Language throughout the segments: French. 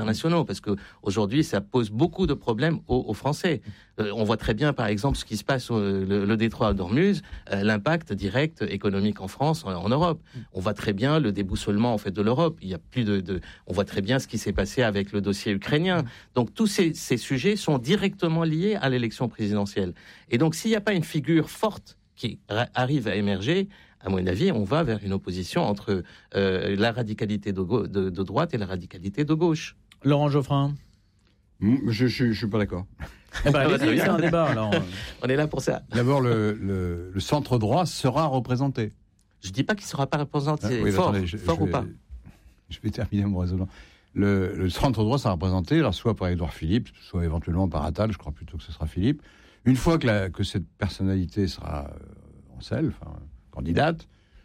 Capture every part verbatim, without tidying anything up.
internationaux, parce qu'aujourd'hui, ça pose beaucoup de problèmes aux, aux Français. Euh, on voit très bien, par exemple, ce qui se passe au le, le détroit d'Ormuz, euh, l'impact direct économique en France, en, en Europe. On voit très bien le déboussolement en fait de l'Europe. Il y a plus de, de, on voit très bien ce qui s'est passé avec le dossier ukrainien. Donc tous ces, ces sujets sont directement liés à l'élection présidentielle. Et donc s'il n'y a pas une figure forte qui ra- arrive à émerger, à mon avis, on va vers une opposition entre euh, la radicalité de, go- de, de droite et la radicalité de gauche. Laurent Geoffrin. Mmh, je, je, je suis pas d'accord. Eh ben, allez-y, c'est un débat. Alors. On est là pour ça. D'abord, le, le, le centre droit sera représenté. Je dis pas qu'il sera pas représenté, Ah, oui, fort, attendez, je, fort je ou vais, pas. Je vais terminer mon raisonnement. Le, le centre droit sera représenté, alors soit par Édouard Philippe, soit éventuellement par Attal. Je crois plutôt que ce sera Philippe. Une fois que, la, que cette personnalité sera euh, en selle, enfin candidate,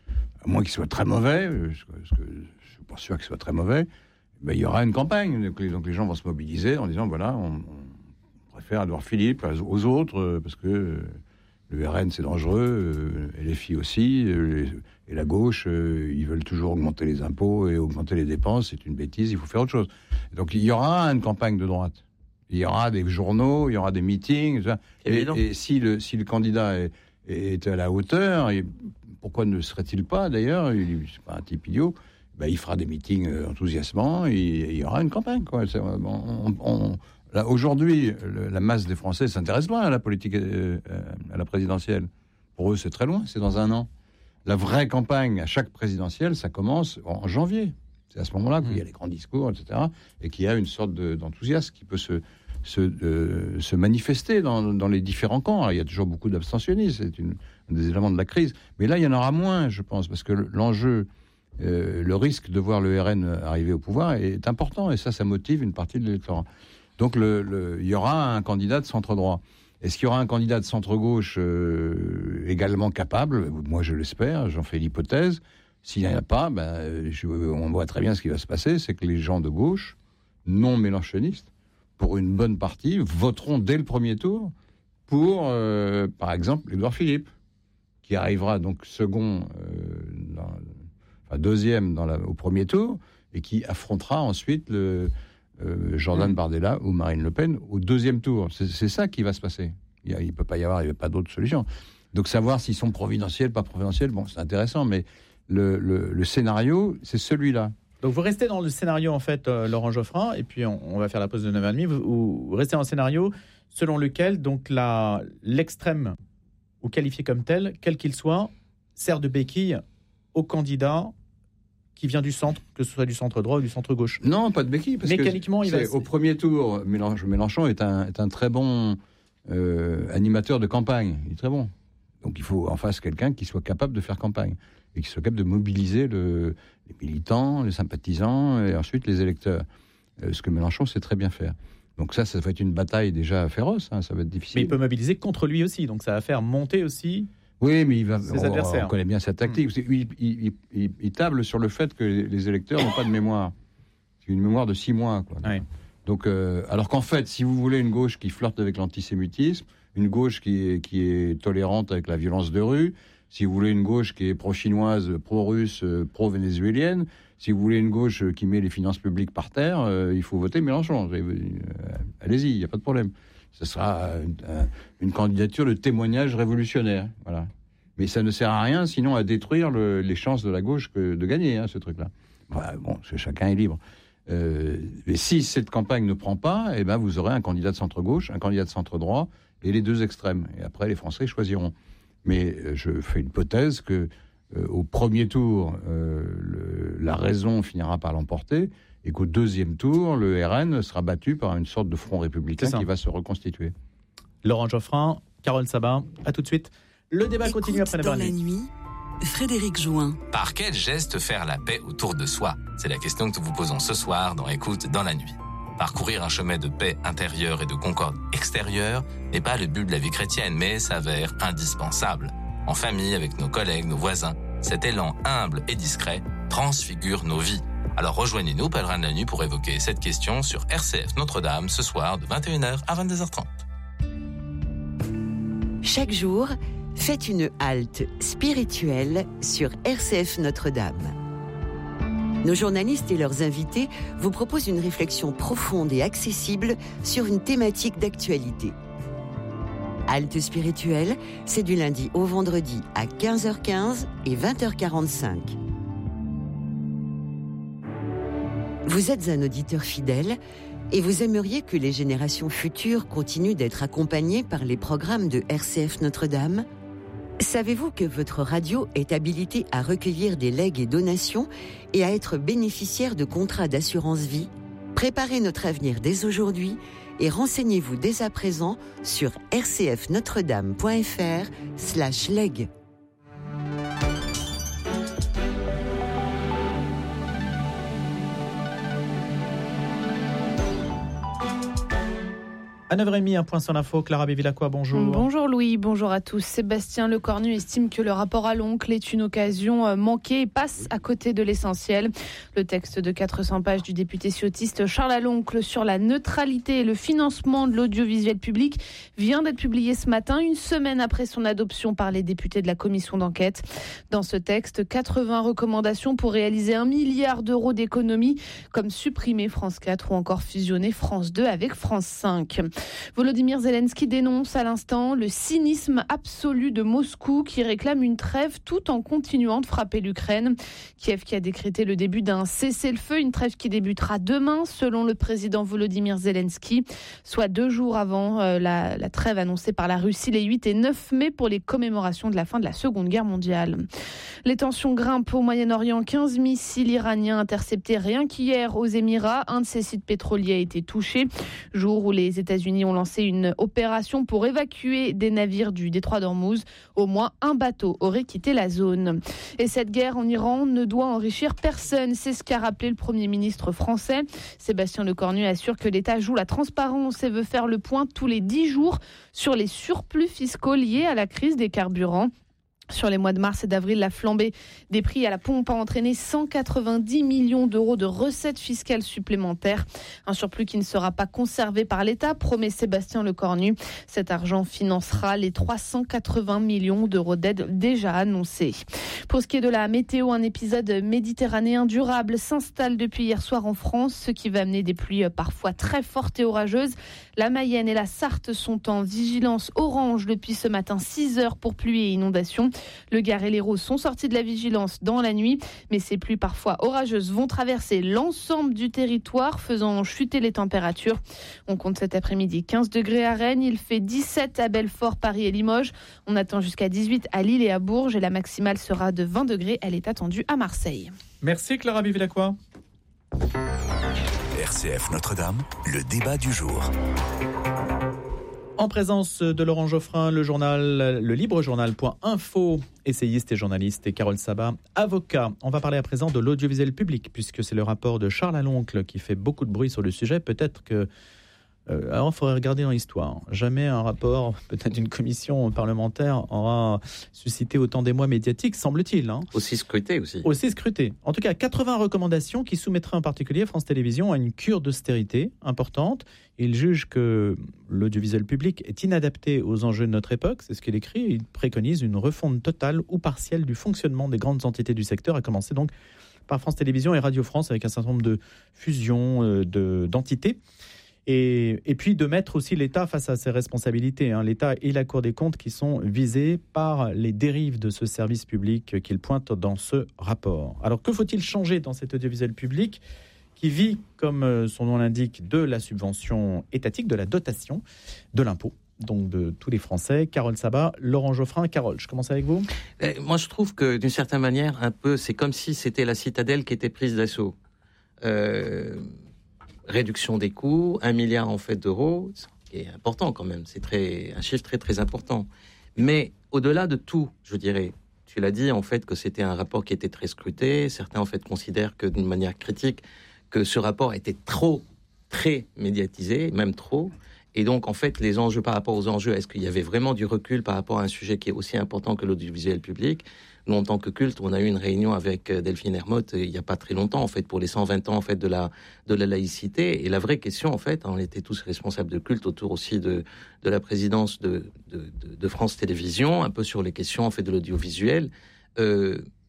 à moins qu'il soit très mauvais, parce que je suis pas sûr qu'il soit très mauvais, ben, il y aura une campagne. Donc les, donc les gens vont se mobiliser en disant voilà, on, on préfère Édouard Philippe aux autres, euh, parce que euh, le R N c'est dangereux, euh, et les filles aussi, euh, les, et la gauche, euh, ils veulent toujours augmenter les impôts et augmenter les dépenses, c'est une bêtise, il faut faire autre chose. Donc il y aura une campagne de droite. Il y aura des journaux, il y aura des meetings, et, et si, le, si le candidat est, est à la hauteur, et pourquoi ne serait-il pas d'ailleurs, il c'est pas un type idiot, ben, il fera des meetings enthousiasmants, et, et il y aura une campagne, quoi. C'est, on, on, là, aujourd'hui, le, la masse des Français s'intéresse pas à la politique, euh, à la présidentielle. Pour eux, c'est très loin, c'est dans un an. La vraie campagne à chaque présidentielle, ça commence en janvier. C'est à ce moment-là qu'il y a les grands discours, et cetera, et qu'il y a une sorte de, d'enthousiasme qui peut se, se, euh, se manifester dans, dans les différents camps. Alors, il y a toujours beaucoup d'abstentionnisme, c'est une, un des éléments de la crise. Mais là, il y en aura moins, je pense, parce que l'enjeu, euh, le risque de voir le R N arriver au pouvoir est important, et ça, ça motive une partie de l'électorat. Donc, le, le, il y aura un candidat de centre-droit. Est-ce qu'il y aura un candidat de centre-gauche euh, également capable ? Moi, je l'espère, j'en fais l'hypothèse. S'il n'y en a pas, ben, je, on voit très bien ce qui va se passer, c'est que les gens de gauche, non mélenchonistes, pour une bonne partie, voteront dès le premier tour pour, euh, par exemple, Édouard Philippe, qui arrivera donc second, euh, dans, enfin deuxième dans la, au premier tour, et qui affrontera ensuite le... Euh, Jordan Bardella ou Marine Le Pen au deuxième tour. C'est, c'est ça qui va se passer. Il ne peut pas y avoir, il n'y a pas d'autre solution. Donc savoir s'ils sont providentiels, pas providentiels, bon, c'est intéressant, mais le, le, le scénario, c'est celui-là. Donc vous restez dans le scénario, en fait, euh, Laurent Geoffrin, et puis on, on va faire la pause de neuf heures trente. Vous, vous restez dans le scénario selon lequel donc, la, l'extrême, ou qualifié comme tel, quel qu'il soit, sert de béquille au candidat qui vient du centre, que ce soit du centre droit ou du centre gauche. Non, pas de béquille. Parce Mécaniquement, que il va... Au premier tour, Mélenchon est un, est un très bon euh, animateur de campagne. Il est très bon. Donc il faut en face quelqu'un qui soit capable de faire campagne et qui soit capable de mobiliser le, les militants, les sympathisants et ensuite les électeurs. Euh, ce que Mélenchon sait très bien faire. Donc ça, ça va être une bataille déjà féroce. Hein, ça va être difficile. Mais il peut mobiliser contre lui aussi. Donc ça va faire monter aussi... Oui, mais il va, ses on, adversaires. On connaît bien sa tactique. Mmh. Il, il, il, il table sur le fait que les électeurs n'ont pas de mémoire. C'est une mémoire de six mois. Quoi. Oui. Donc, euh, alors qu'en fait, si vous voulez une gauche qui flirte avec l'antisémitisme, une gauche qui est, qui est tolérante avec la violence de rue, si vous voulez une gauche qui est pro-chinoise, pro-russe, pro-vénézuélienne, si vous voulez une gauche qui met les finances publiques par terre, euh, il faut voter Mélenchon. Euh, allez-y, il n'y a pas de problème. Ce sera une, une candidature de témoignage révolutionnaire, voilà. Mais ça ne sert à rien, sinon à détruire le, les chances de la gauche que de gagner, hein, ce truc-là. Voilà, bon, chacun est libre. Euh, mais si cette campagne ne prend pas, eh ben vous aurez un candidat de centre-gauche, un candidat de centre-droit et les deux extrêmes. Et après, les Français choisiront. Mais euh, je fais l'hypothèse que euh, au premier tour, euh, le, la raison finira par l'emporter. Et qu'au deuxième tour, le R N sera battu par une sorte de front républicain qui va se reconstituer. Laurent Geoffrin, Carole Sabat, à tout de suite. Le débat Écoute continue après dans la la nuit, Frédéric Join. Par quel geste faire la paix autour de soi ? C'est la question que nous vous posons ce soir dans Écoute dans la nuit. Parcourir un chemin de paix intérieure et de concorde extérieure n'est pas le but de la vie chrétienne, mais s'avère indispensable. En famille, avec nos collègues, nos voisins, cet élan humble et discret transfigure nos vies. Alors rejoignez-nous, Pèlerins de la Nuit, pour évoquer cette question sur R C F Notre-Dame ce soir de vingt et une heures à vingt-deux heures trente. Chaque jour, faites une halte spirituelle sur R C F Notre-Dame. Nos journalistes et leurs invités vous proposent une réflexion profonde et accessible sur une thématique d'actualité. Halte spirituelle, c'est du lundi au vendredi à quinze heures quinze et vingt heures quarante-cinq. Vous êtes un auditeur fidèle et vous aimeriez que les générations futures continuent d'être accompagnées par les programmes de R C F Notre-Dame ? Savez-vous que votre radio est habilitée à recueillir des legs et donations et à être bénéficiaire de contrats d'assurance vie ? Préparez notre avenir dès aujourd'hui et renseignez-vous dès à présent sur rcfnotredame.fr slash leg. À neuf heures trente, un point sur l'info. Clara Bévilacqua, bonjour. Bonjour Louis, bonjour à tous. Sébastien Lecornu estime que le rapport à l'oncle est une occasion manquée et passe à côté de l'essentiel. Le texte de quatre cents pages du député ciotiste Charles Aloncle sur la neutralité et le financement de l'audiovisuel public vient d'être publié ce matin, une semaine après son adoption par les députés de la commission d'enquête. Dans ce texte, quatre-vingts recommandations pour réaliser un milliard d'euros d'économies, comme supprimer France quatre ou encore fusionner France deux avec France cinq. Volodymyr Zelensky dénonce à l'instant le cynisme absolu de Moscou qui réclame une trêve tout en continuant de frapper l'Ukraine. Kiev qui a décrété le début d'un cessez-le-feu, une trêve qui débutera demain selon le président Volodymyr Zelensky, soit deux jours avant euh, la, la trêve annoncée par la Russie les huit et neuf mai pour les commémorations de la fin de la Seconde Guerre mondiale. Les tensions grimpent au Moyen-Orient, quinze missiles iraniens interceptés rien qu'hier aux Émirats. Un de ces sites pétroliers a été touché, jour où les États-Unis ont lancé une opération pour évacuer des navires du détroit d'Ormuz. Au moins un bateau aurait quitté la zone. Et cette guerre en Iran ne doit enrichir personne. C'est ce qu'a rappelé le Premier ministre français. Sébastien Lecornu assure que l'État joue la transparence et veut faire le point tous les dix jours sur les surplus fiscaux liés à la crise des carburants. Sur les mois de mars et d'avril, la flambée des prix à la pompe a entraîné cent quatre-vingt-dix millions d'euros de recettes fiscales supplémentaires. Un surplus qui ne sera pas conservé par l'État, promet Sébastien Lecornu. Cet argent financera les trois cent quatre-vingts millions d'euros d'aide déjà annoncés. Pour ce qui est de la météo, un épisode méditerranéen durable s'installe depuis hier soir en France, ce qui va amener des pluies parfois très fortes et orageuses. La Mayenne et la Sarthe sont en vigilance orange depuis ce matin, six heures pour pluie et inondations. Le Gard et l'Hérault sont sortis de la vigilance dans la nuit, mais ces pluies parfois orageuses vont traverser l'ensemble du territoire, faisant chuter les températures. On compte cet après-midi quinze degrés à Rennes, il fait dix-sept à Belfort, Paris et Limoges. On attend jusqu'à dix-huit à Lille et à Bourges et la maximale sera de vingt degrés. Elle est attendue à Marseille. Merci Clara Bévilacqua. R C F Notre-Dame, le débat du jour. En présence de Laurent Geoffrin, le journal, le libre journal.info, essayiste et journaliste, et Carole Sabat, avocat. On va parler à présent de l'audiovisuel public, puisque c'est le rapport de Charles Aloncle qui fait beaucoup de bruit sur le sujet. Peut-être que... Euh, alors, il faudrait regarder dans l'histoire. Jamais un rapport, peut-être une commission parlementaire, aura suscité autant d'émoi médiatiques, semble-t-il. Hein. Aussi scruté aussi. Aussi scruté. En tout cas, quatre-vingts recommandations qui soumettraient en particulier France Télévisions à une cure d'austérité importante. Il juge que l'audiovisuel public est inadapté aux enjeux de notre époque. C'est ce qu'il écrit. Il préconise une refonte totale ou partielle du fonctionnement des grandes entités du secteur, à commencer donc par France Télévisions et Radio France, avec un certain nombre de fusions euh, de, d'entités. Et, et puis de mettre aussi l'État face à ses responsabilités. Hein. L'État et la Cour des comptes qui sont visés par les dérives de ce service public qu'il pointe dans ce rapport. Alors que faut-il changer dans cet audiovisuel public qui vit, comme son nom l'indique, de la subvention étatique, de la dotation, de l'impôt, donc de tous les Français? Carole Sabat, Laurent Geoffrin. Carole, je commence avec vous. Eh, moi, je trouve que d'une certaine manière, un peu, c'est comme si c'était la citadelle qui était prise d'assaut. Euh... Réduction des coûts, un milliard en fait d'euros, qui est important quand même, c'est très, un chiffre très très important. Mais au-delà de tout, je dirais, tu l'as dit en fait que c'était un rapport qui était très scruté. Certains en fait considèrent que d'une manière critique que ce rapport était trop, très médiatisé, même trop. Et donc en fait les enjeux par rapport aux enjeux, est-ce qu'il y avait vraiment du recul par rapport à un sujet qui est aussi important que l'audiovisuel public? Nous, en tant que culte, on a eu une réunion avec Delphine Ermotte il n'y a pas très longtemps, en fait, pour les cent vingt ans en fait de la de la laïcité. Et la vraie question, en fait, on était tous responsables de culte autour aussi de de la présidence de de, de, de France Télévisions, un peu sur les questions en fait de l'audiovisuel. Euh,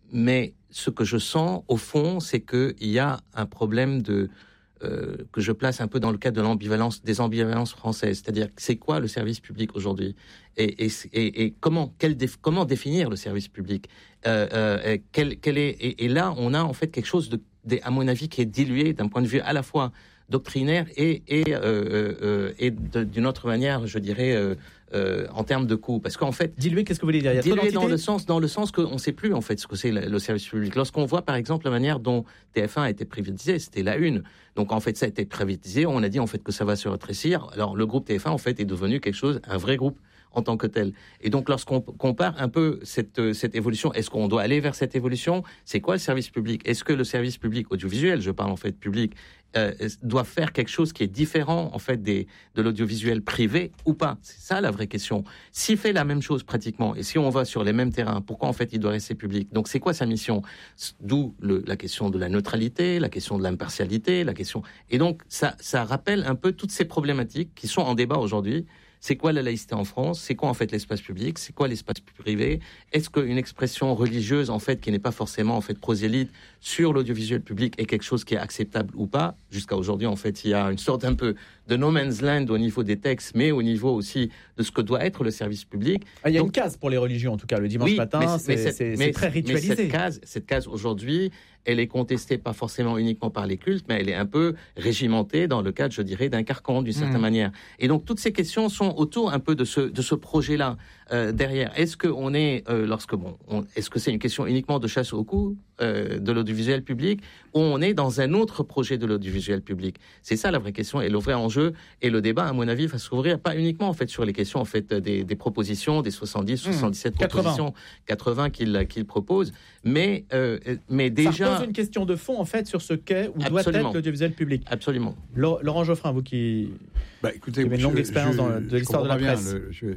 mais ce que je sens, au fond, c'est qu'il y a un problème de, euh, que je place un peu dans le cadre de l'ambivalence, des ambivalences françaises. C'est-à-dire, c'est quoi le service public aujourd'hui ? Et, et, et, et comment, quel déf, comment définir le service public ? euh, euh, quel, quel est, et, et là, on a en fait quelque chose, de, de, à mon avis, qui est dilué d'un point de vue à la fois doctrinaire et, et, euh, euh, et de, d'une autre manière, je dirais, euh, euh, en termes de coûts. Parce qu'en fait... Dilué, qu'est-ce que vous voulez dire ? Dilué dans le sens, dans le sens qu'on ne sait plus, en fait, ce que c'est le, le service public. Lorsqu'on voit, par exemple, la manière dont T F un a été privatisé, c'était la une. Donc, en fait, ça a été privatisé. On a dit, en fait, que ça va se rétrécir. Alors, le groupe T F un, en fait, est devenu quelque chose, un vrai groupe en tant que tel. Et donc, lorsqu'on compare un peu cette, cette évolution, est-ce qu'on doit aller vers cette évolution ? C'est quoi le service public ? Est-ce que le service public audiovisuel, je parle en fait public, euh, doit faire quelque chose qui est différent en fait des, de l'audiovisuel privé ou pas ? C'est ça la vraie question. S'il fait la même chose pratiquement, et si on va sur les mêmes terrains, pourquoi en fait il doit rester public ? Donc, c'est quoi sa mission ? D'où le, la question de la neutralité, la question de l'impartialité, la question... Et donc, ça, ça rappelle un peu toutes ces problématiques qui sont en débat aujourd'hui. C'est quoi la laïcité en France ? C'est quoi en fait l'espace public ? C'est quoi l'espace privé ? Est-ce qu'une expression religieuse en fait qui n'est pas forcément en fait prosélyte sur l'audiovisuel public est quelque chose qui est acceptable ou pas ? Jusqu'à aujourd'hui en fait il y a une sorte un peu de no man's land au niveau des textes, mais au niveau aussi de ce que doit être le service public. Ah, il y a Donc, une case pour les religions en tout cas le dimanche oui, matin, mais, c'est, mais cette, c'est, mais, c'est très ritualisé. Mais cette case, cette case aujourd'hui, elle est contestée pas forcément uniquement par les cultes, mais elle est un peu régimentée dans le cadre, je dirais, d'un carcan d'une certaine mmh. manière. Et donc toutes ces questions sont autour un peu de ce de ce projet-là euh, derrière. Est-ce que on est euh, lorsque bon, on, est-ce que c'est une question uniquement de chasse au cou euh, de l'audiovisuel public, ou on est dans un autre projet de l'audiovisuel public ? C'est ça la vraie question et le vrai enjeu. Et le débat, à mon avis, va s'ouvrir pas uniquement en fait sur les questions en fait des, des propositions, des soixante-dix, soixante-dix-sept mmh. propositions, quatre-vingts qu'il qu'il propose, mais euh, mais déjà ça pose une question de fond en fait sur ce qu'est ou doit être l'audiovisuel public. Absolument. Laurent Geoffrin, vous qui, bah, écoutez, qui avez une longue je, expérience je, dans, de l'histoire de la presse.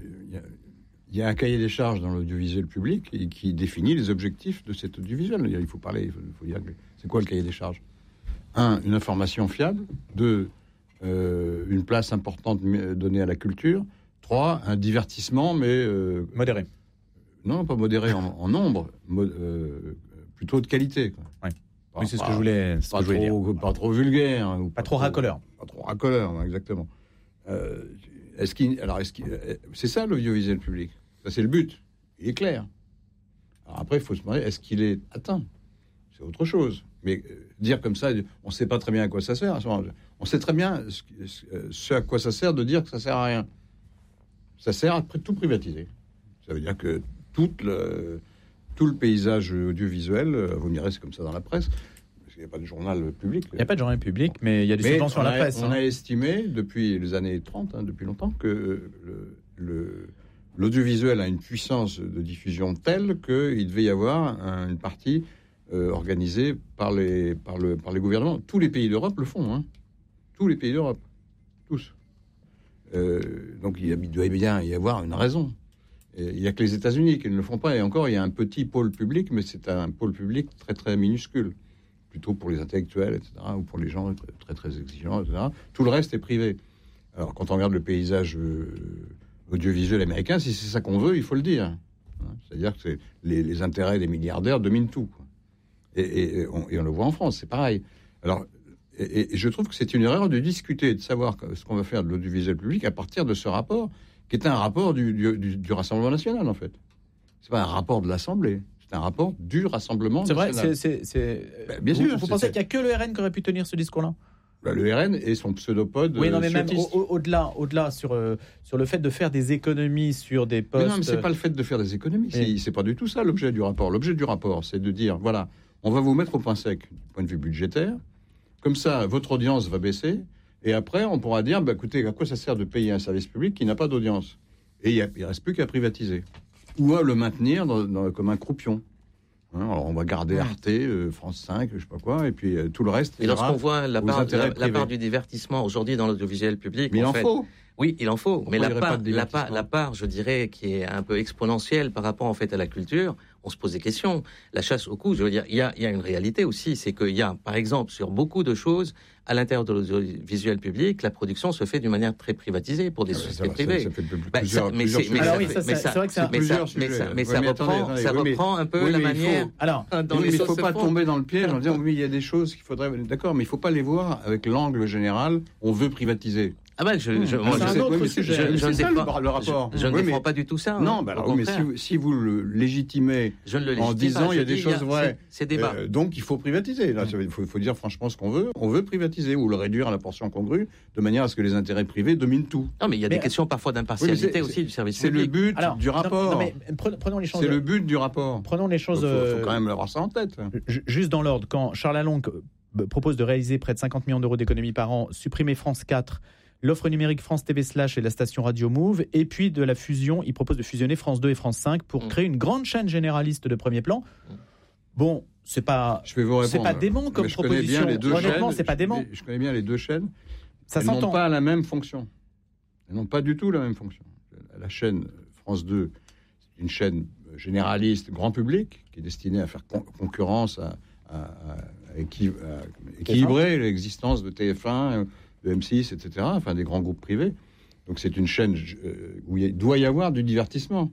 Il y a un cahier des charges dans l'audiovisuel public et qui définit les objectifs de cet audiovisuel. Il faut parler, il faut, il faut dire c'est quoi le cahier des charges ? Un, une information fiable. Deux, euh, une place importante donnée à la culture. Trois, un divertissement, mais euh, modéré. Non, pas modéré en, en nombre, mo, euh, plutôt de qualité. Quoi. Ouais. Oui, c'est ce que je voulais, pas, que je voulais trop, dire. Pas trop vulgaire. Hein, ou pas, pas trop racoleur. Pas trop racoleur, exactement. Euh, est-ce qu'il, alors, est-ce qu'il, c'est ça l'audiovisuel public ? Ça, c'est le but. Il est clair. Alors après, il faut se demander, est-ce qu'il est atteint ? C'est autre chose. Mais euh, dire comme ça, on ne sait pas très bien à quoi ça sert. On sait très bien ce, ce à quoi ça sert de dire que ça ne sert à rien. Ça sert à tout privatiser. Ça veut dire que tout le, tout le paysage audiovisuel, vous me direz, c'est comme ça dans la presse, parce qu'il n'y a pas de journal public. Il n'y a pas de journal public, mais il y a des mais subventions à la presse. On hein. a estimé, depuis les années trente, hein, depuis longtemps, que le, le, l'audiovisuel a une puissance de diffusion telle qu'il devait y avoir un, une partie euh, organisée par les, par, le, par les gouvernements. Tous les pays d'Europe le font. Hein. Tous les pays d'Europe. Tous. Euh, donc il doit bien y avoir une raison. Et il n'y a que les États-Unis qui ne le font pas. Et encore, il y a un petit pôle public, mais c'est un pôle public très, très minuscule. Plutôt pour les intellectuels, et cetera, ou pour les gens très, très, très exigeants, et cetera. Tout le reste est privé. Alors, quand on regarde le paysage euh, audiovisuel américain, si c'est ça qu'on veut, il faut le dire. Hein, c'est-à-dire que c'est les, les intérêts des milliardaires dominent tout. Quoi. Et, et, et, on, et on le voit en France, c'est pareil. Alors, et, et je trouve que c'est une erreur de discuter, de savoir ce qu'on va faire de l'audiovisuel public à partir de ce rapport, qui est un rapport du, du, du Rassemblement national, en fait. C'est pas un rapport de l'Assemblée. C'est un rapport du Rassemblement c'est national. C'est vrai, c'est... c'est... Ben, bien vous, sûr. Vous c'est, pensez c'est... qu'il n'y a que le R N qui aurait pu tenir ce discours-là ? Ben, le R N et son pseudopode. Oui, non, mais même au, au, au-delà, au-delà sur, euh, sur le fait de faire des économies sur des postes... Mais non, mais c'est pas le fait de faire des économies. C'est, oui. c'est pas du tout ça l'objet du rapport. L'objet du rapport, c'est de dire, voilà, on va vous mettre au point sec du point de vue budgétaire. Comme ça, votre audience va baisser. Et après, on pourra dire, bah, écoutez, à quoi ça sert de payer un service public qui n'a pas d'audience ? Et il ne reste plus qu'à privatiser. Ou à le maintenir dans, dans, comme un croupion. Hein, alors, on va garder Arte, euh, France cinq, je ne sais pas quoi, et puis euh, tout le reste... Et lorsqu'on voit la part, la, la part du divertissement aujourd'hui dans l'audiovisuel public... Mais il en fait, faut. Oui, il en faut. Pourquoi mais la part, la, part, la part, je dirais, qui est un peu exponentielle par rapport en fait, à la culture, on se pose des questions. La chasse au cou, je veux dire, il y a, il y a une réalité aussi, c'est qu'il y a, par exemple, sur beaucoup de choses, à l'intérieur de l'audiovisuel public, la production se fait d'une manière très privatisée pour des Ah, sociétés ça, privées. Ça, ça fait Bah, plusieurs, ça, mais plusieurs c'est, mais sujets. ça, Alors oui, ça, mais c'est- ça, c'est vrai que c'est un- mais ça, plusieurs mais ça, sujets. mais ça Oui, mais reprend, attendez, ça oui, mais- reprend un peu oui, la mais il faut- manière. Alors, dans Oui, les mais il ne choses faut se pas font. tomber dans le piège en disant oui, il y a des choses qu'il faudrait. D'accord, mais il ne faut pas les voir avec l'angle général. On veut privatiser. Ah ben, je, je, moi, c'est je un sais- autre oui, mais c'est- sujet. je- mais je c'est ne ça défends- le, le rapport. Je, je ne Oui, défends mais- pas du tout ça. Non, hein, bah au alors oui, mais si, contraire. vous- si vous le légitimez Je ne le en légitime disant pas, il y a je des dis, choses vraies, C'est débat. euh, donc il faut privatiser. Là, il faut, faut dire franchement ce qu'on veut. On veut privatiser ou le réduire à la portion congrue de manière à ce que les intérêts privés dominent tout. Non, mais il y a Mais- des questions parfois Oui, mais d'impartialité c'est- aussi du service C'est le public. but alors, du non, rapport. non, mais prenons, prenons les choses. C'est le but du rapport. Prenons les Il choses. faut, euh, faut quand même avoir ça en tête. Ju- Juste dans l'ordre, quand Charles Lalonde euh, propose de réaliser près de cinquante millions d'euros d'économies par an, supprimer France quatre, l'offre numérique France T V Slash et la station Radio Move, et puis de la fusion, il propose de fusionner France deux et France cinq pour Mm. créer une grande chaîne généraliste de premier plan. Mm. Bon, c'est pas, Je vais vous répondre. c'est pas dément comme Mais je connais proposition. bien les deux Honnêtement, chaînes. c'est pas Je- dément. Je connais bien les deux chaînes. Ça Elles n'ont s'entend. pas la même fonction. Elles n'ont pas du tout la même fonction. La chaîne France deux, c'est une chaîne généraliste, grand public, qui est destinée à faire con- concurrence, à, à- à équi- à équilibrer l'existence de T F un, de M six, et cetera, enfin des grands groupes privés. Donc c'est une chaîne euh, où il doit y avoir du divertissement.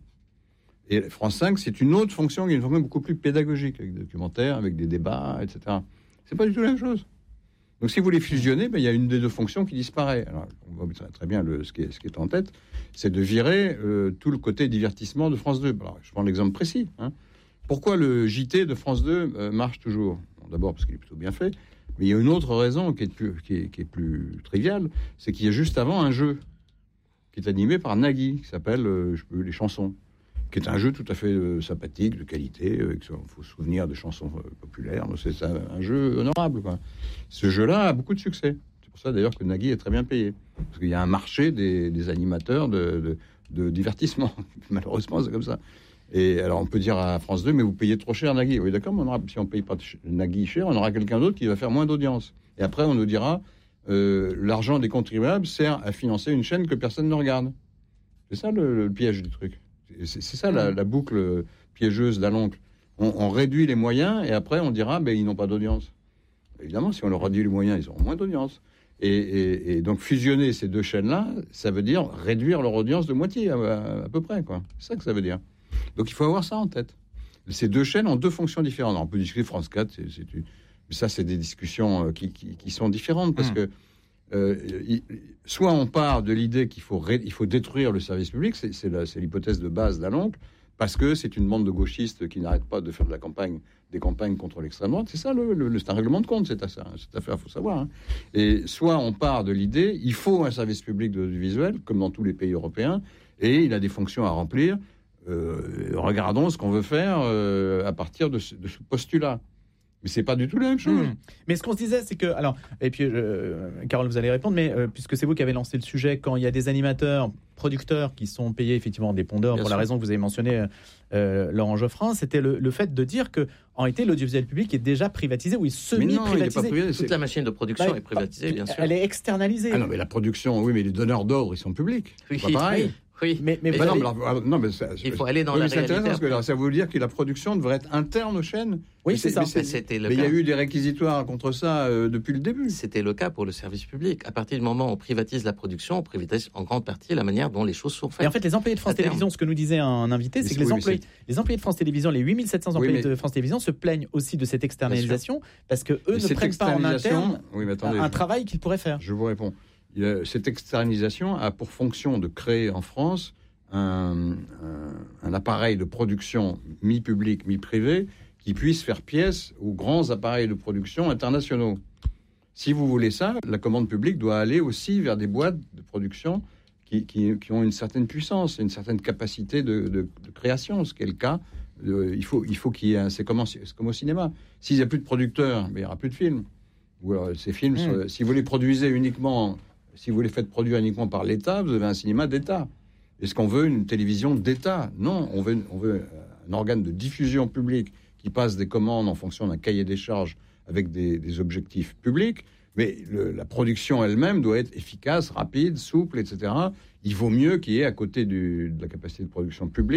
Et France cinq, c'est une autre fonction, qui est une fonction beaucoup plus pédagogique, avec des documentaires, avec des débats, et cetera. C'est pas du tout la même chose. Donc si vous les fusionnez, ben, il y a une des deux fonctions qui disparaît. Alors, on voit très, très bien le, ce, qui est, ce qui est en tête, c'est de virer euh, tout le côté divertissement de France deux. Alors, je prends l'exemple précis. Hein. Pourquoi le J T de France deux euh, marche toujours? Bon, d'abord parce qu'il est plutôt bien fait, mais il y a une autre raison qui est plus, qui est, qui est plus triviale, c'est qu'il y a juste avant un jeu qui est animé par Nagui, qui s'appelle euh, je peux, Les Chansons, qui est un jeu tout à fait euh, sympathique, de qualité, il faut se souvenir des chansons euh, populaires, c'est un, un jeu honorable, quoi. Ce jeu-là a beaucoup de succès. C'est pour ça d'ailleurs que Nagui est très bien payé, parce qu'il y a un marché des, des animateurs de, de, de divertissement. Malheureusement, c'est comme ça. Et alors on peut dire à France deux, mais vous payez trop cher Nagui. Oui, d'accord, mais on aura, si on ne paye pas Nagui cher, on aura quelqu'un d'autre qui va faire moins d'audience. Et après, on nous dira, euh, l'argent des contribuables sert à financer une chaîne que personne ne regarde. C'est ça le, le piège du truc. C'est, c'est ça la, la boucle piégeuse d'Aloncle. On, on réduit les moyens et après on dira, ben, ils n'ont pas d'audience. Évidemment, si on leur réduit les moyens, ils auront moins d'audience. Et, et, et donc fusionner ces deux chaînes-là, ça veut dire réduire leur audience de moitié, à, à, à peu près, quoi. C'est ça que ça veut dire. Donc il faut avoir ça en tête. Ces deux chaînes ont deux fonctions différentes. Alors, on peut discuter France quatre, c'est, c'est une... mais ça, c'est des discussions qui, qui, qui sont différentes parce mmh. que euh, il, soit on part de l'idée qu'il faut, ré... il faut détruire le service public, c'est, c'est, la, c'est l'hypothèse de base d'Aloncle, parce que c'est une bande de gauchistes qui n'arrête pas de faire de la campagne, des campagnes contre l'extrême droite. C'est ça, le, le, c'est un règlement de compte, cette affaire, cette affaire, il faut savoir. Hein. Et soit on part de l'idée, il faut un service public de l'audiovisuel, comme dans tous les pays européens, et il a des fonctions à remplir. Euh, regardons ce qu'on veut faire euh, à partir de ce, de ce postulat. Mais c'est pas du tout la même chose. Mmh. Mais ce qu'on se disait, c'est que, alors, et puis, euh, Carole, vous allez répondre, mais euh, puisque c'est vous qui avez lancé le sujet, quand il y a des animateurs, producteurs qui sont payés effectivement des pondeurs, Bien pour sûr. La raison que vous avez mentionné, euh, Laurent Geoffrin, c'était le, le fait de dire que, en réalité, l'audiovisuel public est déjà privatisé ou est semi-privatisé. Toute c'est... la machine de production bah, est privatisée, bien sûr. Elle est externalisée. Ah non, mais la production, oui, mais les donneurs d'ordre, ils sont publics. Oui, c'est pas pareil. Oui. Oui, mais, mais, mais, mais non, mais, non, mais ça, il faut aller dans oui, la mais c'est réalité. Intéressant parce que là, ça veut dire que la production devrait être interne aux chaînes. Oui, mais c'est, c'est ça. Mais, c'était le mais cas. il y a eu des réquisitoires contre ça euh, depuis le début. C'était le cas pour le service public. À partir du moment où on privatise la production, on privatise en grande partie la manière dont les choses sont faites. Et en fait, les employés de France Télévisions, ce que nous disait un invité, c'est mais que les, oui, employés, c'est... les employés de France Télévisions, les huit mille sept cents employés oui, mais... de France Télévisions se plaignent aussi de cette externalisation parce que eux mais ne prennent pas en interne oui, mais attendez, un travail qu'ils pourraient faire. Je vous réponds. Il a, cette externalisation a pour fonction de créer en France Un, un, un appareil de production mi-public, mi-privé, qui puisse faire pièce aux grands appareils de production internationaux. Si vous voulez ça, la commande publique doit aller aussi vers des boîtes de production qui, qui, qui ont une certaine puissance, une certaine capacité de, de, de création, ce qui est le cas. Euh, il, faut, il faut qu'il y ait un... C'est comme, c'est comme au cinéma. S'il n'y a plus de producteurs, mais il n'y aura plus de films. Ou alors, ces films, mmh. sont, si vous les produisez uniquement, si vous les faites produire uniquement par l'État, vous avez un cinéma d'État. Est-ce qu'on veut une télévision d'État? Non, on veut, on veut un organe de diffusion publique qui passe des commandes en fonction d'un cahier des charges avec des, des objectifs publics, mais le, la production elle-même doit être efficace, rapide, souple, et cetera. Il vaut mieux qu'il y ait à côté du, de la capacité de production publique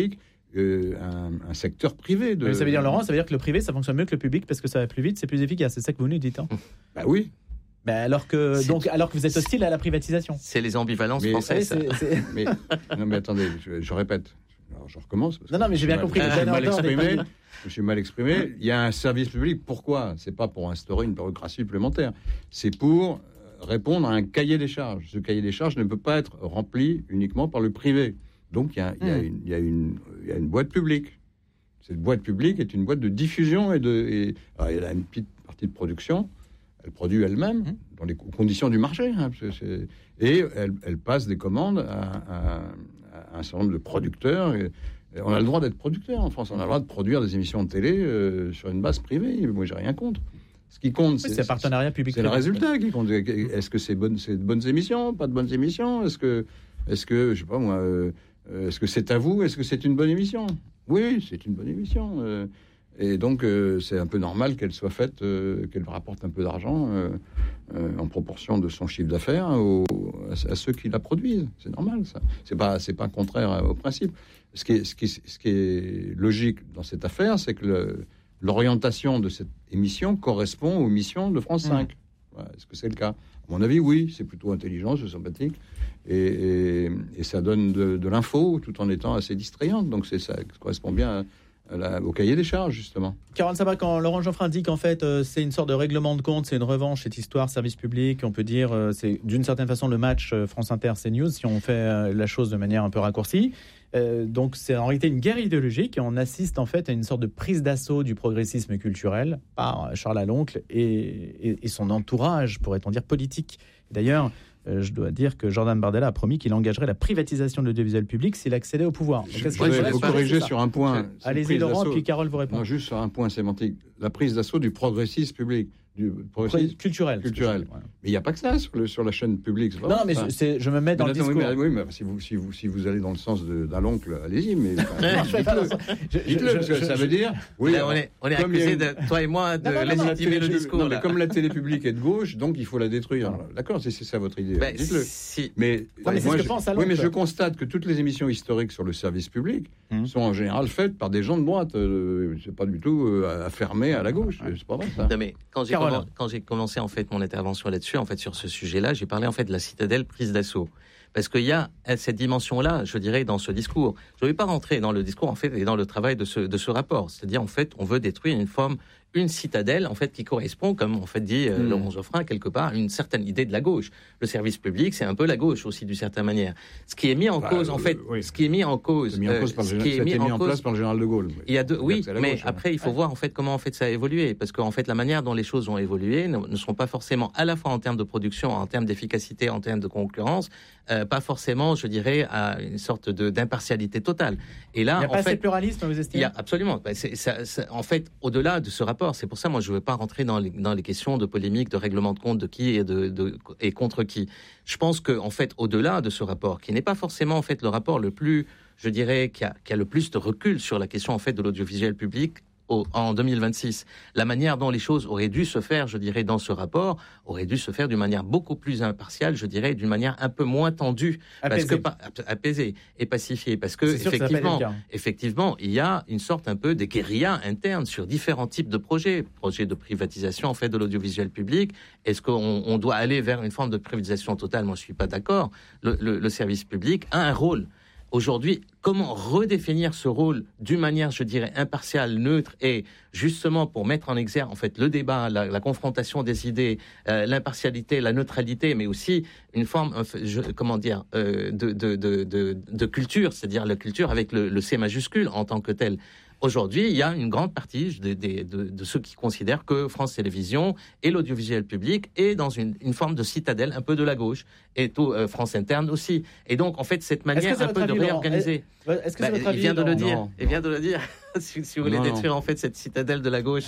euh, un, un secteur privé. De... Mais ça veut dire, Laurent, ça veut dire que le privé, ça fonctionne mieux que le public parce que ça va plus vite, c'est plus efficace. C'est ça que vous nous dites. Hein. Bah oui. Bah alors, que, C'est- donc, alors que vous êtes hostile à la privatisation. C'est les ambivalences Mais- françaises. ça. C'est- c'est- Mais, non, mais attendez, je, je répète. Alors, je recommence. Parce Non, que non, mais j'ai bien je suis compris. mal- que Je suis mal Bernard Arnault exprimé. n'est pas- Je suis mal exprimé. Il y a un service public. Pourquoi ? C'est pas pour instaurer une bureaucratie supplémentaire. C'est pour répondre à un cahier des charges. Ce cahier des charges ne peut pas être rempli uniquement par le privé. Donc, il y a, il y a, Hmm. une, il y a, une, il y a une boîte publique. Cette boîte publique est une boîte de diffusion et de. Et, alors, elle a une petite partie de production. Elle produit elle-même, Mhm. dans les conditions du marché. Hein, c'est- c'est- et elle, elle passe des commandes à, à- à un certain nombre de producteurs. Et, et on a le droit d'être producteur en France. On a le droit de produire des émissions de télé euh, sur une base privée. Moi, j'ai rien contre. Ce qui compte, Oui, c'est un partenariat public. c'est le résultat qui compte. Est-ce que c'est bonne, c'est de bonnes émissions, pas de bonnes émissions ? Est-ce que, est-ce que, je sais pas moi, euh, est-ce que c'est à vous ? Est-ce que c'est une bonne émission ? Oui, c'est une bonne émission. euh, et donc, euh, c'est un peu normal qu'elle soit faite, euh, qu'elle rapporte un peu d'argent euh, euh, en proportion de son chiffre d'affaires aux- à, à ceux qui la produisent. C'est normal, ça. C'est pas, c'est pas contraire au principe. Ce qui est, ce qui est, ce qui est logique dans cette affaire, c'est que le, l'orientation de cette émission correspond aux missions de France cinq. Voilà. Est-ce que c'est le cas ? À mon avis, oui. C'est plutôt intelligent, c'est sympathique. Et, et, et ça donne de, de l'info tout en étant assez distrayante. Donc c'est, ça correspond bien à, à la, au cahier des charges, justement. Caroline Sabat, quand Laurent Geoffrin dit qu'en fait euh, c'est une sorte de règlement de compte, c'est une revanche, cette histoire service public, on peut dire euh, c'est d'une certaine façon le match euh, France Inter CNews si on fait euh, la chose de manière un peu raccourcie. Euh, donc c'est en réalité une guerre idéologique et on assiste en fait à une sorte de prise d'assaut du progressisme culturel par Charles Aloncle et, et, et son entourage, pourrait-on dire politique. D'ailleurs, euh, je dois dire que Jordan Bardella a promis qu'il engagerait la privatisation de l'audiovisuel public s'il accédait au pouvoir. Donc, Je est-ce que voudrais c'est vous vrai, corriger c'est ça sur un point. C'est une Allez-y prise Laurent, d'assaut. puis Carole vous répond. Non, juste sur un point sémantique. La prise d'assaut du progressisme public. Du progressisme Culturel. culturel. Voilà. Mais il n'y a pas que ça sur, le, sur la chaîne publique. c'est pas Non, vrai, mais ça. je, c'est- je me mets dans Mais le attends, oui, discours. mais, oui, mais si, vous, si, vous, si vous allez dans le sens de- d'un oncle, allez-y. Mais enfin, Je vais pas dans dites-le. ça. Je- je- Dites-le, je- parce que je- ça je- veut dire. Oui, Là, on est, on est comme il y a accusé, une- de, toi et moi, de Non, non, non, non, légitimer la le télé- discours. non, mais là. comme la télé publique est de gauche, donc il faut la détruire. D'accord, c'est, c'est ça votre idée. Ben, Dites-le. si, Mais, Non, mais c'est moi, ce que je, pense oui, Aloncle. mais je constate que toutes les émissions historiques sur le service public Hum. sont en général faites par des gens de droite. Euh, c'est pas du tout euh, affermé à la gauche. C'est pas vrai ça. Non, mais quand j'ai, Carole. commen- quand j'ai commencé en fait mon intervention là-dessus, en fait sur ce sujet-là, j'ai parlé en fait de la citadelle prise d'assaut, parce qu'il y a cette dimension-là, je dirais, dans ce discours. Je ne vais pas rentrer dans le discours en fait et dans le travail de ce de ce rapport, c'est-à-dire en fait, on veut détruire une forme, une citadelle en fait qui correspond, comme en fait dit euh, Mm. Laurent Geoffrin quelque part, à une certaine idée de la gauche. Le service public, c'est un peu la gauche aussi d'une certaine manière. Ce qui est mis en Bah, cause, en euh, fait, oui. ce qui est mis en cause, C'est mis en euh, cause par le ce général- qui est ça a mis été mis en cause- place par le général de Gaulle. il y a deux, C'est-à-dire oui, que c'est la mais gauche, hein. après il faut voir en fait comment en fait ça a évolué, parce qu'en fait la manière dont les choses ont évolué ne, ne sont pas forcément à la fois en termes de production, en termes d'efficacité, en termes de concurrence, euh, pas forcément, je dirais, à une sorte de d'impartialité totale. Et là, Il n'y a en pas assez fait, de pluralisme, vous il estimez y a absolument. Ben, c'est- ça- ça- en fait, au-delà de ce rapport, c'est pour ça, moi, je ne veux pas rentrer dans les, dans les questions de polémique, de règlement de compte, de qui et, de, de- et contre qui. Je pense que, en fait, au-delà de ce rapport, qui n'est pas forcément en fait le rapport le plus, je dirais, qui a, qui a le plus de recul sur la question en fait de l'audiovisuel public. Au, en deux mille vingt-six, la manière dont les choses auraient dû se faire, je dirais, dans ce rapport, aurait dû se faire d'une manière beaucoup plus impartiale, je dirais, d'une manière un peu moins tendue, parce que Apaisé. pas- apaisée et pacifiée, parce que C'est sûr que ça n'a pas été le effectivement, cas. effectivement, il y a une sorte un peu de guérilla interne sur différents types de projets, projets de privatisation en fait de l'audiovisuel public. Est-ce qu'on on doit aller vers une forme de privatisation totale ? Moi, je suis pas d'accord. Le, le- le service public a un rôle. Aujourd'hui, comment redéfinir ce rôle d'une manière, je dirais, impartiale, neutre, et justement pour mettre en exergue en fait le débat, la, la confrontation des idées, euh, l'impartialité, la neutralité, mais aussi une forme, euh, je- comment dire, euh, de, de, de, de, de culture, c'est-à-dire la culture avec le, le C majuscule en tant que tel. Aujourd'hui, il y a une grande partie de, de, de, de ceux qui considèrent que France Télévisions et l'audiovisuel public est dans une, une forme de citadelle un peu de la gauche, et tout, euh, France Interne aussi. Et donc, en fait, cette Est-ce que manière c'est un votre peu de avis, Laurent ? réorganiser... Est-ce que Bah, c'est votre il avis vient de le Laurent dire. Non, Il vient de le dire. si, si vous voulez Non, non. détruire en fait cette citadelle de la gauche.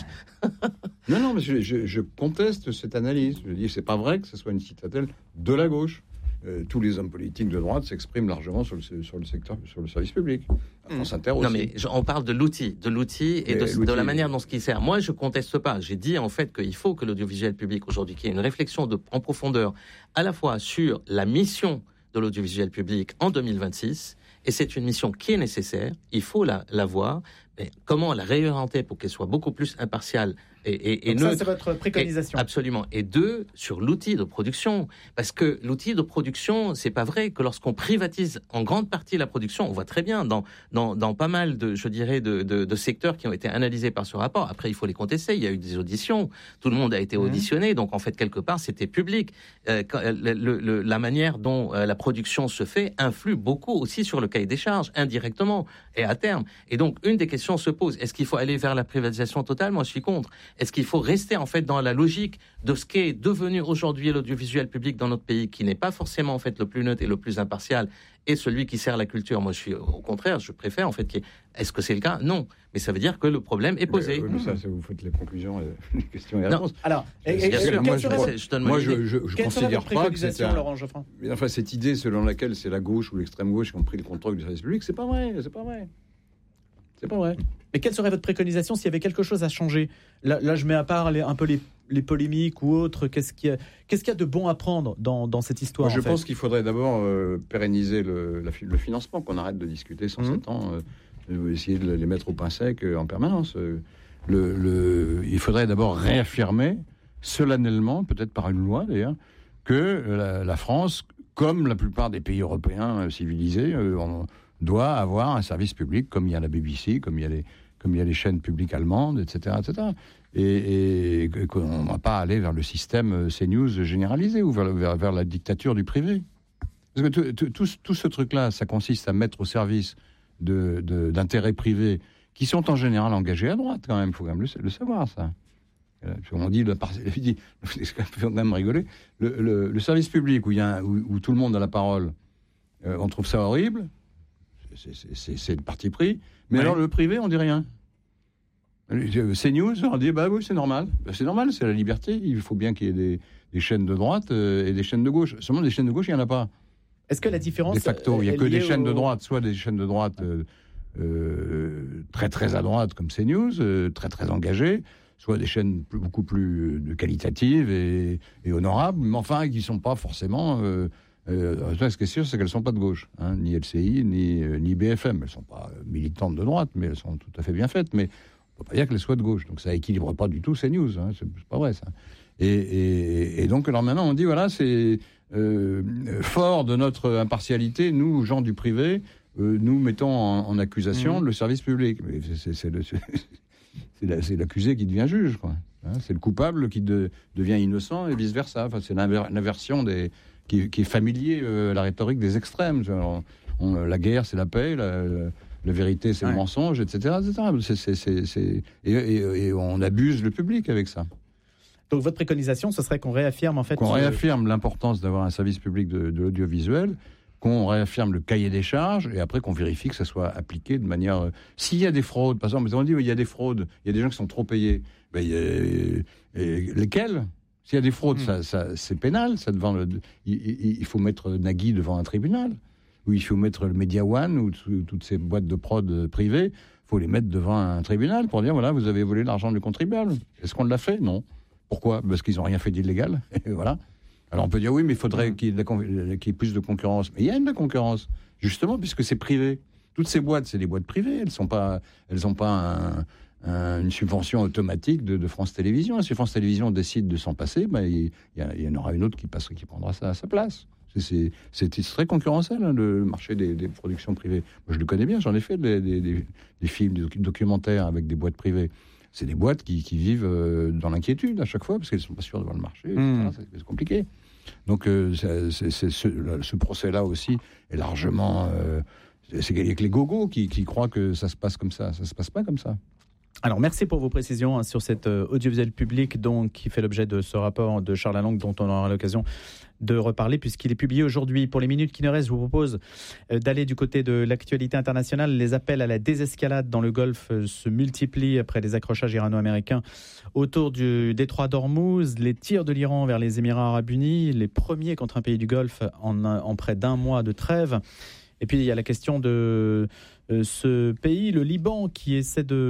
Non, non, mais je, je- je conteste cette analyse. Je dis, c'est pas vrai que ce soit une citadelle de la gauche. Euh, tous les hommes politiques de droite s'expriment largement sur le, sur le secteur, sur le service public. La France Inter aussi. Non mais je- on parle de l'outil, de l'outil et Mais de, l'outil- de la manière dont ce qui sert. Moi, je conteste pas. J'ai dit en fait qu'il faut que l'audiovisuel public aujourd'hui, qu'il y ait une réflexion de, en profondeur, à la fois sur la mission de l'audiovisuel public en deux mille vingt-six Et c'est une mission qui est nécessaire, il faut la, la voir, mais comment la réorienter pour qu'elle soit beaucoup plus impartiale et, et, et Donc neutre. ça, c'est votre préconisation. Et, absolument. Et deux, sur l'outil de production. Parce que l'outil de production, c'est pas vrai que lorsqu'on privatise en grande partie la production, on voit très bien dans, dans, dans pas mal de, je dirais, de, de, de secteurs qui ont été analysés par ce rapport. Après, il faut les contester. Il y a eu des auditions. Tout le monde a été auditionné. Donc, en fait, quelque part, c'était public. Euh, quand, le, le, la manière dont euh, la production se fait influe beaucoup aussi sur le cahier des charges, indirectement et à terme. Et donc, une des questions se pose. Est-ce qu'il faut aller vers la privatisation totale ? Moi, je suis contre. Est-ce qu'il faut rester en fait dans la logique de ce qu'est devenu aujourd'hui l'audiovisuel public dans notre pays, qui n'est pas forcément en fait le plus neutre et le plus impartial, et celui qui sert la culture? Moi, je suis au contraire, je préfère en fait. Qu'il y ait... Est-ce que c'est le cas? Non, mais ça veut dire que le problème est posé. Mais, mais ça, ça, vous faites les conclusions, et les questions et les réponses. Alors, et, et, et, moi, je, votre... je, donne moi, je, je, je considère pas que c'est un... Laurent Geoffrin. Enfin, cette idée selon laquelle c'est la gauche ou l'extrême gauche qui ont pris le contrôle du service public, c'est pas vrai, c'est pas vrai. C'est pas vrai. Mais quelle serait votre préconisation s'il y avait quelque chose à changer? Là, là, je mets à part les, un peu les, les polémiques ou autres. Qu'est-ce qu'il y a, qu'est-ce qu'il y a de bon à prendre dans, dans cette histoire? Moi, je en fait pense qu'il faudrait d'abord euh, pérenniser le, la, le financement, qu'on arrête de discuter sans mmh. sept ans, euh, essayer de les mettre au pain sec euh, en permanence. Euh, le, le, il faudrait d'abord réaffirmer solennellement, peut-être par une loi d'ailleurs, que la, la France, comme la plupart des pays européens euh, civilisés, euh, on, doit avoir un service public, comme il y a la B B C, comme il y a les, comme il y a les chaînes publiques allemandes, et cetera, et cetera. Et, et qu'on ne va pas aller vers le système CNews généralisé ou vers, vers, vers la dictature du privé. Parce que tout, tout, tout ce truc-là, ça consiste à mettre au service de, de, d'intérêts privés qui sont en général engagés à droite, quand même. Il faut quand même le, le savoir, ça. On dit, le, il faut quand même rigoler, le, le, le service public où, il y a un, où, où tout le monde a la parole, euh, on trouve ça horrible. C'est, c'est, c'est le parti pris. Mais ouais. Alors, le privé, on dit rien. CNews, on dit, bah oui, c'est normal. Bah, c'est normal, c'est la liberté. Il faut bien qu'il y ait des, des chaînes de droite euh, et des chaînes de gauche. Seulement, des chaînes de gauche, il n'y en a pas. Est-ce que la différence... De facto, il n'y a que des au... chaînes de droite, soit des chaînes de droite euh, euh, très, très à droite, comme CNews, euh, très, très engagées, soit des chaînes plus, beaucoup plus euh, qualitatives et, et honorables, mais enfin, qui ne sont pas forcément... Euh, Euh, ce qui est sûr, c'est qu'elles ne sont pas de gauche, hein, ni L C I, ni, euh, ni B F M. Elles ne sont pas militantes de droite, mais elles sont tout à fait bien faites. Mais on ne peut pas dire qu'elles soient de gauche. Donc ça équilibre pas du tout CNews. Hein, c'est, c'est pas vrai, ça. Et, et, et donc, alors maintenant, on dit, voilà, c'est euh, fort de notre impartialité, nous, gens du privé, euh, nous mettons en, en accusation mmh. le service public. Mais c'est, c'est, c'est, le, c'est, la, c'est l'accusé qui devient juge, quoi. Hein, c'est le coupable qui de, devient innocent et vice-versa. Enfin, c'est l'inver, l'inversion des... Qui, qui est familier euh, à la rhétorique des extrêmes. On, on, la guerre, c'est la paix, la, la, la vérité, c'est ouais. le mensonge, et cetera et cetera. C'est, c'est, c'est, c'est... Et, et, et on abuse le public avec ça. Donc votre préconisation, ce serait qu'on réaffirme en fait... Qu'on réaffirme l'importance d'avoir un service public de, de l'audiovisuel, qu'on réaffirme le cahier des charges, et après qu'on vérifie que ça soit appliqué de manière... Euh, s'il y a des fraudes, par exemple, on dit il y a des fraudes, il y a des gens qui sont trop payés, ben, il y a, et, lesquels ? S'il y a des fraudes, mmh. ça, ça, c'est pénal. Ça devant le, il, il faut mettre Nagui devant un tribunal. Ou il faut mettre le Media One ou t- toutes ces boîtes de prod privées. Il faut les mettre devant un tribunal pour dire, voilà, vous avez volé l'argent du contribuable. Est-ce qu'on l'a fait ? Non. Pourquoi ? Parce qu'ils n'ont rien fait d'illégal. Et voilà. Alors on peut dire, oui, mais il faudrait mmh. qu'il y ait, con- qu'il y ait plus de concurrence. Mais il y a de la concurrence, justement, puisque c'est privé. Toutes ces boîtes, c'est des boîtes privées. Elles n'ont pas, elles ont pas un... une subvention automatique de, de France Télévisions. Si France Télévisions décide de s'en passer, ben, il, il y en aura une autre qui, passera, qui prendra ça à sa place. C'est, c'est, c'est, c'est très concurrentiel, hein, le marché des, des productions privées. Moi, je le connais bien, j'en ai fait des, des, des, des films, des documentaires avec des boîtes privées. C'est des boîtes qui, qui vivent dans l'inquiétude à chaque fois, parce qu'elles ne sont pas sûres d'avoir le marché, mmh. et cetera. C'est, c'est compliqué. Donc, euh, c'est, c'est, c'est ce, ce procès-là aussi est largement... Euh, c'est avec les gogos qui, qui croient que ça se passe comme ça. Ça ne se passe pas comme ça. Alors, merci pour vos précisions hein, sur cet euh, audiovisuel public donc, qui fait l'objet de ce rapport de Charles Lalonde dont on aura l'occasion de reparler puisqu'il est publié aujourd'hui. Pour les minutes qui nous restent, je vous propose euh, d'aller du côté de l'actualité internationale. Les appels à la désescalade dans le Golfe euh, se multiplient après les accrochages irano-américains autour du détroit d'Ormuz, les tirs de l'Iran vers les Émirats arabes unis, les premiers contre un pays du Golfe en, en près d'un mois de trêve. Et puis, il y a la question de euh, ce pays, le Liban, qui essaie de...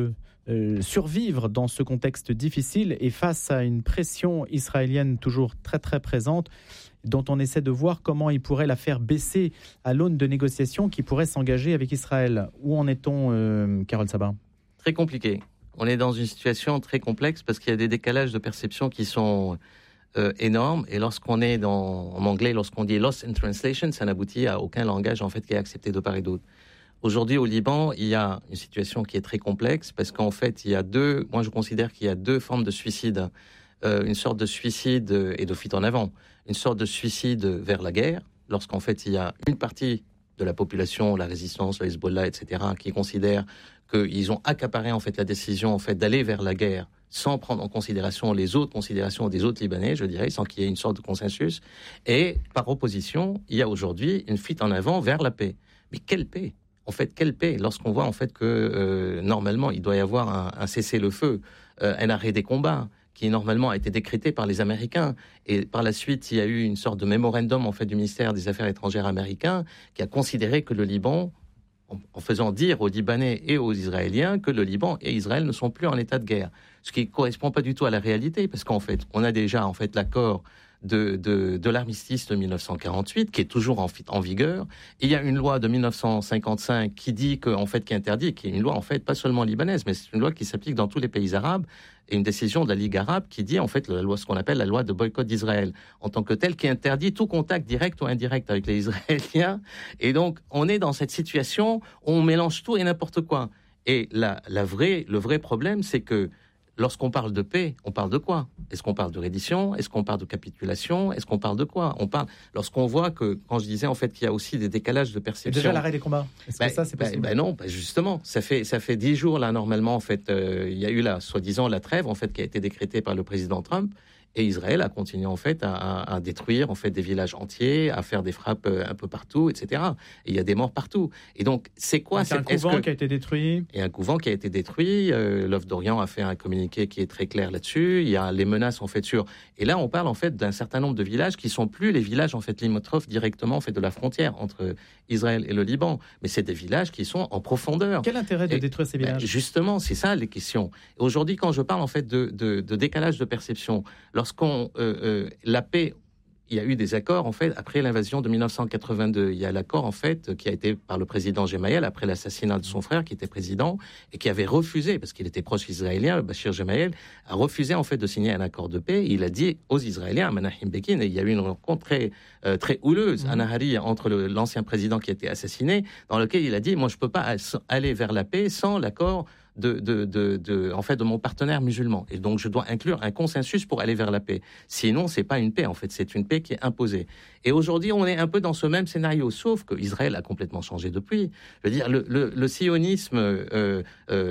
euh, survivre dans ce contexte difficile et face à une pression israélienne toujours très très présente, dont on essaie de voir comment il pourrait la faire baisser à l'aune de négociations qui pourraient s'engager avec Israël. Où en est-on, euh, Carole Sabin ? Très compliqué. On est dans une situation très complexe parce qu'il y a des décalages de perception qui sont euh, énormes. Et lorsqu'on est dans, en anglais, lorsqu'on dit lost in translation, ça n'aboutit à aucun langage en fait qui est accepté de part et d'autre. Aujourd'hui, au Liban, il y a une situation qui est très complexe parce qu'en fait, il y a deux. Moi, je considère qu'il y a deux formes de suicide. Euh, une sorte de suicide et de fuite en avant. Une sorte de suicide vers la guerre, lorsqu'en fait, il y a une partie de la population, la résistance, le Hezbollah, et cetera, qui considèrent qu'ils ont accaparé en fait la décision en fait d'aller vers la guerre sans prendre en considération les autres considérations des autres Libanais, je dirais, sans qu'il y ait une sorte de consensus. Et par opposition, il y a aujourd'hui une fuite en avant vers la paix. Mais quelle paix ? En fait, quelle paix ? Lorsqu'on voit en fait que euh, normalement il doit y avoir un, un cessez-le-feu, euh, un arrêt des combats, qui normalement a été décrété par les Américains. Et par la suite, il y a eu une sorte de mémorandum en fait du ministère des Affaires étrangères américain qui a considéré que le Liban, en faisant dire aux Libanais et aux Israéliens que le Liban et Israël ne sont plus en état de guerre. Ce qui ne correspond pas du tout à la réalité, parce qu'en fait, on a déjà en fait l'accord de, de, de l'armistice de dix-neuf cent quarante-huit, qui est toujours en, en vigueur. Et il y a une loi de dix-neuf cent cinquante-cinq qui dit que, en fait, qui interdit, qui est une loi en fait pas seulement libanaise, mais c'est une loi qui s'applique dans tous les pays arabes, et une décision de la Ligue arabe qui dit en fait la loi, ce qu'on appelle la loi de boycott d'Israël, en tant que telle, qui interdit tout contact direct ou indirect avec les Israéliens. Et donc, on est dans cette situation où on mélange tout et n'importe quoi. Et la, la vraie, le vrai problème, c'est que lorsqu'on parle de paix, on parle de quoi ? Est-ce qu'on parle de reddition ? Est-ce qu'on parle de capitulation ? Est-ce qu'on parle de quoi ? On parle lorsqu'on voit que, quand je disais en fait qu'il y a aussi des décalages de perception. Et déjà l'arrêt des combats. Est-ce bah, que ça c'est possible ? bah, bah non, bah justement, ça fait ça fait dix jours là normalement en fait, euh, il y a eu la soi-disant la trêve en fait qui a été décrétée par le président Trump. Et Israël a continué en fait à, à, à détruire en fait des villages entiers, à faire des frappes un peu partout, et cetera. Et il y a des morts partout. Et donc c'est quoi ? C'est un couvent que... qui a été détruit. Il y a un couvent qui a été détruit. Euh, L'O F d'Orient a fait un communiqué qui est très clair là-dessus. Il y a les menaces en fait sur. Et là on parle en fait d'un certain nombre de villages qui sont plus les villages en fait limitrophes directement en fait de la frontière entre Israël et le Liban, mais c'est des villages qui sont en profondeur. Quel intérêt de et, détruire ces villages ? Ben justement, c'est ça les questions. Et aujourd'hui, quand je parle en fait de, de, de décalage de perception, lorsqu'on euh, euh, la paix, il y a eu des accords en fait après l'invasion de dix-neuf cent quatre-vingt-deux. Il y a l'accord en fait qui a été par le président Gemayel après l'assassinat de son frère qui était président et qui avait refusé parce qu'il était proche israélien. Le Bachir Gemayel a refusé en fait de signer un accord de paix. Il a dit aux Israéliens, à Menachem Begin, et il y a eu une rencontre très euh, très houleuse à Nahari entre le, l'ancien président qui a été assassiné, dans lequel il a dit moi je peux pas aller vers la paix sans l'accord De, de, de, de, en fait, de mon partenaire musulman. Et donc, je dois inclure un consensus pour aller vers la paix. Sinon, c'est pas une paix, en fait. C'est une paix qui est imposée. Et aujourd'hui, on est un peu dans ce même scénario, sauf que Israël a complètement changé depuis. Je veux dire, le, le, le sionisme, euh,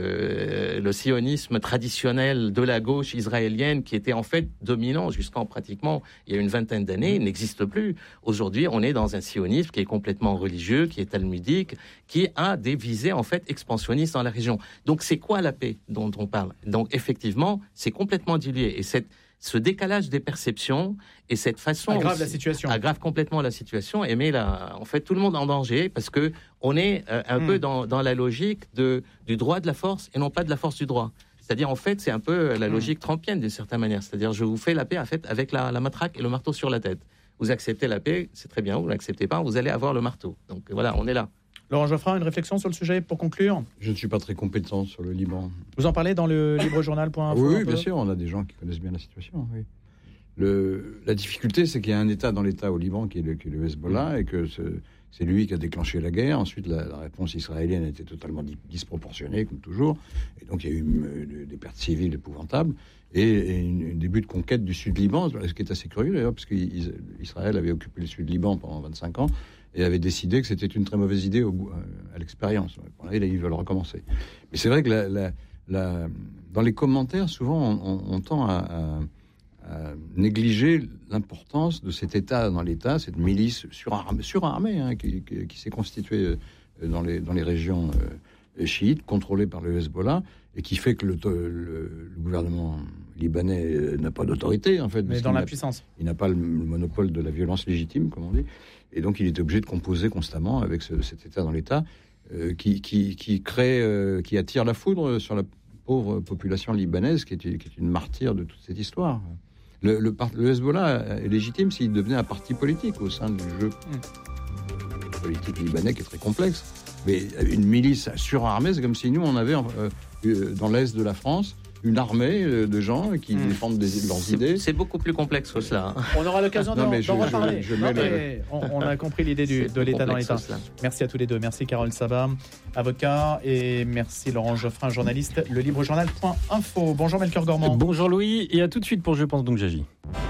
euh, le sionisme traditionnel de la gauche israélienne, qui était en fait dominant jusqu'en pratiquement il y a une vingtaine d'années, n'existe plus. Aujourd'hui, on est dans un sionisme qui est complètement religieux, qui est talmudique, qui a des visées en fait expansionnistes dans la région. Donc, c'est quoi la paix dont on parle ? Donc, effectivement, c'est complètement dilué. Et cette, ce décalage des perceptions et cette façon... aggrave aussi, la situation. Aggrave complètement la situation et met la, en fait tout le monde en danger parce qu'on est euh, un mmh. peu dans, dans la logique de, du droit de la force et non pas de la force du droit. C'est-à-dire, en fait, c'est un peu la logique mmh. trumpienne d'une certaine manière. C'est-à-dire, je vous fais la paix en fait, avec la, la matraque et le marteau sur la tête. Vous acceptez la paix, c'est très bien. Vous ne l'acceptez pas, vous allez avoir le marteau. Donc voilà, on est là. Laurent Geoffrin, une réflexion sur le sujet pour conclure ? Je ne suis pas très compétent sur le Liban. Vous en parlez dans le librejournal point info ? Oui, oui bien sûr, on a des gens qui connaissent bien la situation. Oui. Le, la difficulté, c'est qu'il y a un État dans l'État au Liban qui est le, qui est le Hezbollah, et que ce, c'est lui qui a déclenché la guerre. Ensuite, la, la réponse israélienne était totalement di- disproportionnée, comme toujours. Et donc, il y a eu euh, des pertes civiles épouvantables. Et, et une, un début de conquête du Sud-Liban, ce qui est assez curieux d'ailleurs, parce qu'Israël avait occupé le Sud-Liban pendant vingt-cinq ans, et avait décidé que c'était une très mauvaise idée au, à l'expérience. Là, ils veulent recommencer. Mais c'est vrai que la, la, la, dans les commentaires, souvent, on, on, on tend à, à, à négliger l'importance de cet État dans l'État, cette milice surarmée, surarmée hein, qui, qui, qui s'est constituée dans les, dans les régions euh, chiites, contrôlées par le Hezbollah, et qui fait que le, le, le gouvernement libanais n'a pas d'autorité, en fait. Mais dans la puissance. Il n'a pas le, le monopole de la violence légitime, comme on dit. Et donc, il est obligé de composer constamment avec ce, cet État dans l'État euh, qui, qui, qui crée, euh, qui attire la foudre sur la pauvre population libanaise qui est, qui est une martyre de toute cette histoire. Le, le, le Hezbollah est légitime s'il devenait un parti politique au sein du jeu mmh. politique libanais qui est très complexe. Mais une milice surarmée, c'est comme si nous, on avait euh, dans l'est de la France une armée de gens qui mmh. défendent des, leurs c'est, idées. C'est beaucoup plus complexe que cela. On aura l'occasion d'en, je, d'en reparler. Je, je non, le... on, on a compris l'idée du, de l'État dans l'État. Merci à tous les deux. Merci Carole Sabat, avocat, et merci Laurent Geoffrin, journaliste, le librejournal point info. Bonjour Melchior Gormand. Bonjour Louis, et à tout de suite pour Je pense donc j'agis.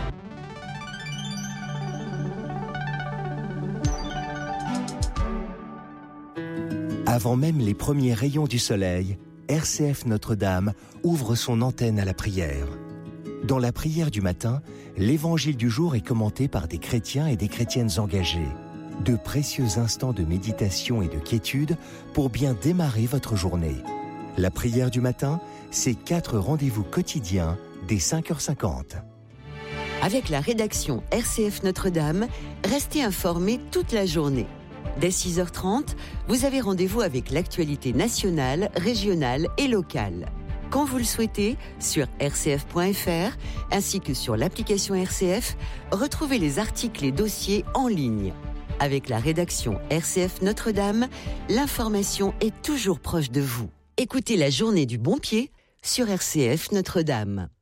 Avant même les premiers rayons du soleil, R C F Notre-Dame ouvre son antenne à la prière. Dans la prière du matin, l'évangile du jour est commenté par des chrétiens et des chrétiennes engagés. De précieux instants de méditation et de quiétude pour bien démarrer votre journée. La prière du matin, c'est quatre rendez-vous quotidiens dès cinq heures cinquante. Avec la rédaction R C F Notre-Dame, restez informés toute la journée. Dès six heures trente, vous avez rendez-vous avec l'actualité nationale, régionale et locale. Quand vous le souhaitez, sur r c f point f r, ainsi que sur l'application R C F, retrouvez les articles et dossiers en ligne. Avec la rédaction R C F Notre-Dame, l'information est toujours proche de vous. Écoutez la journée du bon pied sur R C F Notre-Dame.